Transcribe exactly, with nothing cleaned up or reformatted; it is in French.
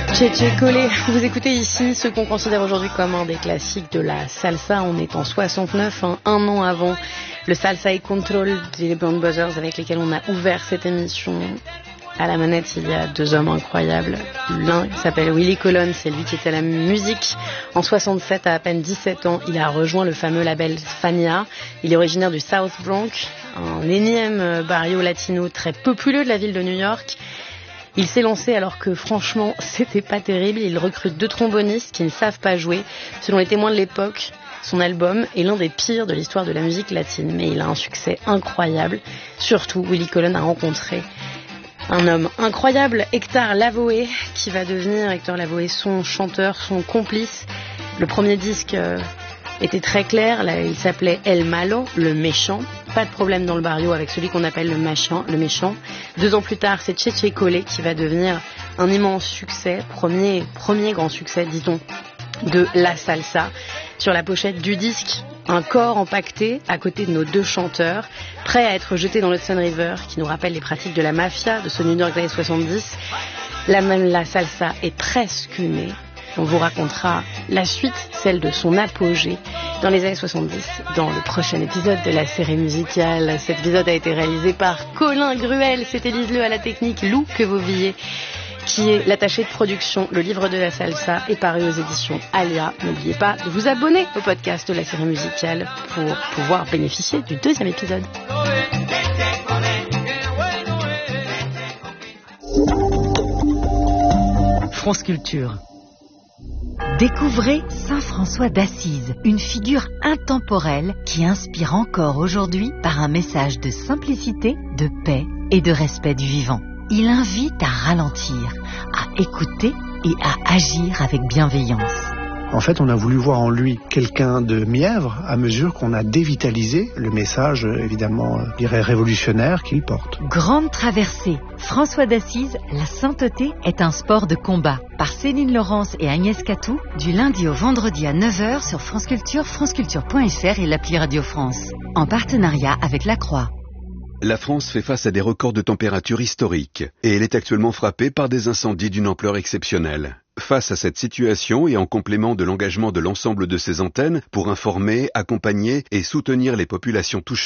Cheche Collé, vous écoutez ici ce qu'on considère aujourd'hui comme un des classiques de la salsa. On est en soixante-neuf, hein, un an avant le Salsa y Control des Band Brothers avec lesquels on a ouvert cette émission. À la manette, il y a deux hommes incroyables. L'un s'appelle Willie Colon, c'est lui qui était à la musique. En soixante-sept, à à peine dix-sept ans, il a rejoint le fameux label Fania. Il est originaire du South Bronx, un énième barrio latino très populeux de la ville de New York. Il s'est lancé alors que franchement, c'était pas terrible. Il recrute deux trombonistes qui ne savent pas jouer. Selon les témoins de l'époque, son album est l'un des pires de l'histoire de la musique latine. Mais il a un succès incroyable. Surtout, Willie Colon a rencontré un homme incroyable, Hector Lavoe, qui va devenir, Hector Lavoe, son chanteur, son complice. Le premier disque euh, était très clair, là, il s'appelait El Malo, le méchant. Pas de problème dans le barrio avec celui qu'on appelle le méchant. Le méchant. Deux ans plus tard, c'est Cheche Collé qui va devenir un immense succès, premier, premier grand succès, disons, de la salsa. Sur la pochette du disque, un corps empaqueté à côté de nos deux chanteurs, prêts à être jetés dans l'Hudson River, qui nous rappelle les pratiques de la mafia de ce New York des années soixante-dix. La, la salsa est presque née. On vous racontera la suite, celle de son apogée dans les années soixante-dix, dans le prochain épisode de la série musicale. Cet épisode a été réalisé par Colin Gruel, c'est Élise Le à la technique, Lou Quevauvilliers, qui est l'attaché de production. Le livre de la salsa est paru aux éditions Alia. N'oubliez pas de vous abonner au podcast de la série musicale pour pouvoir bénéficier du deuxième épisode. France Culture. Découvrez Saint François d'Assise, une figure intemporelle qui inspire encore aujourd'hui par un message de simplicité, de paix et de respect du vivant. Il invite à ralentir, à écouter et à agir avec bienveillance. En fait, on a voulu voir en lui quelqu'un de mièvre à mesure qu'on a dévitalisé le message, évidemment, je dirais révolutionnaire qu'il porte. Grande traversée. François d'Assise, la sainteté est un sport de combat. Par Céline Laurence et Agnès Catou, du lundi au vendredi à neuf heures sur France Culture, franceculture point f r et l'appli Radio France. En partenariat avec La Croix. La France fait face à des records de température historiques et elle est actuellement frappée par des incendies d'une ampleur exceptionnelle. Face à cette situation et en complément de l'engagement de l'ensemble de ses antennes pour informer, accompagner et soutenir les populations touchées,